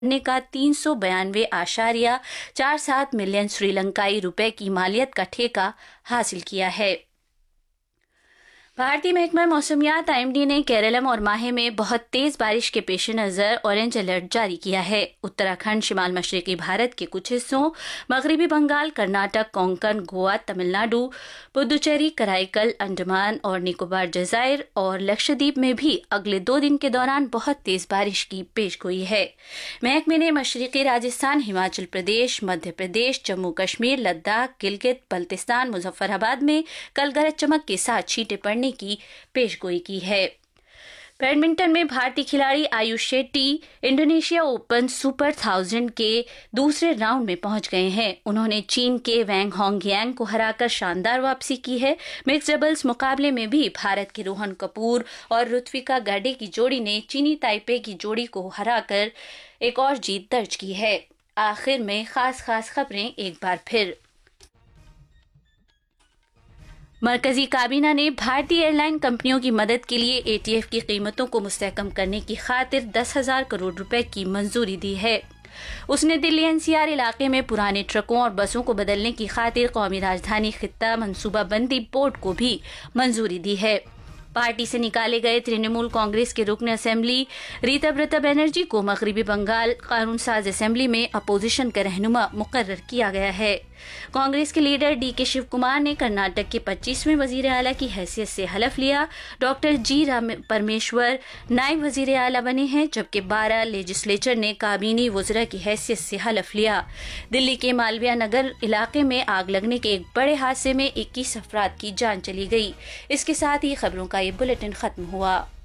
ने का 392.47 मिलियन श्रीलंकाई रुपए की मालियत का ठेका हासिल किया है। भारतीय महकमा मौसमियात IMD ने केरलम और माहे में बहुत तेज बारिश के पेश नज़र ऑरेंज अलर्ट जारी किया है। उत्तराखंड, शिमाल मशरकी भारत के कुछ हिस्सों, मगरबी बंगाल, कर्नाटक, कोंकण, गोवा, तमिलनाडु, पुदुचेरी, कराईकल, अंडमान और निकोबार जजायर और लक्षद्वीप में भी अगले 2 दिन के दौरान बहुत तेज बारिश की पेशगोई है। महकमे ने मशरकी राजस्थान, हिमाचल प्रदेश, मध्य प्रदेश, जम्मू कश्मीर, लद्दाख, गिलगित, बल्तिस्तान, मुजफ्फराबाद में कल गरज चमक के साथ छींटे पड़ने की पेशगोई की है। बैडमिंटन में भारतीय खिलाड़ी Ayush Shetty Indonesia open super 1000 के दूसरे राउंड में पहुंच गए हैं। उन्होंने चीन के वैंग होंगयांग को हराकर शानदार वापसी की है। मिक्स डबल्स मुकाबले में भी भारत के रोहन कपूर और ऋत्विका गाडे की जोड़ी ने चीनी ताइपे की जोड़ी को हराकर एक और जीत दर्ज की है। आखिर में खास खबरें एक बार फिर। मरकजी काबीना ने भारतीय एयरलाइन कंपनियों की मदद के लिए ATF की कीमतों को मुस्तहकम करने की खातिर 10,000 करोड़ रुपए की मंजूरी दी है। उसने दिल्ली NCR इलाके में पुराने ट्रकों और बसों को बदलने की खातिर कौमी राजधानी खित्ता मनसूबाबंदी बोर्ड को भी मंजूरी दी है। पार्टी से निकाले गए तृणमूल कांग्रेस के रुकन असेंबली रीता बनर्जी को मगरबी बंगाल कानून साज असेंबली में अपोजिशन का रहनुमा मुकर्रर किया गया है। कांग्रेस के लीडर DK शिव कुमार ने कर्नाटक के 25वें वजीर आला की हैसियत से हलफ लिया। डॉक्टर G परमेश्वर नायब वजीर आला बने हैं, जबकि 12 लेजिस्लेचर ने काबीनी वज़रा की हैसियत से हलफ लिया। दिल्ली के मालवीय नगर इलाके में आग लगने के एक बड़े हादसे में 21 अफराद की जान चली गई। इसके साथ ही खबरों का ये बुलेटिन खत्म हुआ।